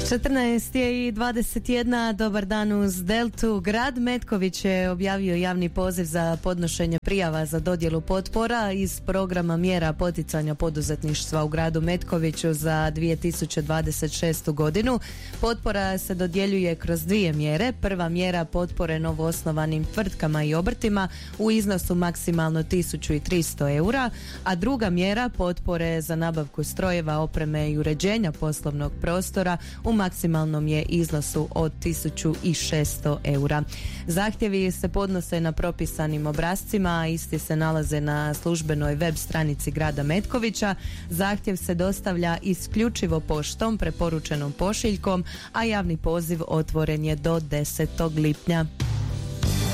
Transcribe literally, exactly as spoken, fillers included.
četrnaest je i dvadeset jedna, dobar dan uz Deltu. Grad Metković je objavio javni poziv za podnošenje prijava za dodjelu potpora iz programa mjera poticanja poduzetništva u gradu Metkoviću za dvije tisuće dvadeset šestu godinu. Potpora se dodjeljuje kroz dvije mjere. Prva mjera potpore novoosnovanim tvrtkama i obrtima u iznosu maksimalno tisuću tristo eura, a druga mjera potpore za nabavku strojeva, opreme i uređenja poslovnog prostora u maksimalnom je iznosu od tisuću šesto eura. Zahtjevi se podnose na propisanim obrascima, a isti se nalaze na službenoj web stranici grada Metkovića. Zahtjev se dostavlja isključivo poštom, preporučenom pošiljkom, a javni poziv otvoren je do desetog lipnja.